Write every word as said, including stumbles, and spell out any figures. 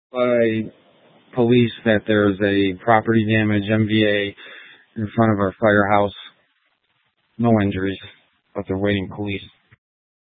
by police that there's a property damage M V A in front of our firehouse. No injuries, but they're waiting police.